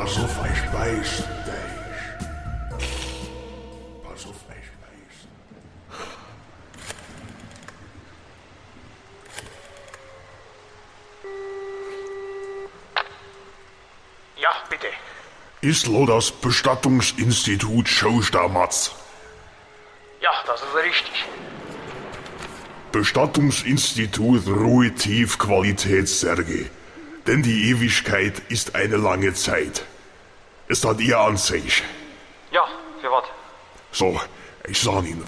Pass auf, ich beiß dich. Pass auf, ich beiß. Ja, bitte. Ist lo das Bestattungsinstitut Schostermatz? Ja, das ist richtig. Bestattungsinstitut Ruhe Tief Qualitätssärge. Denn die Ewigkeit ist eine lange Zeit. Es hat ihr an sich. Ja, für was? So, ich sag Ihnen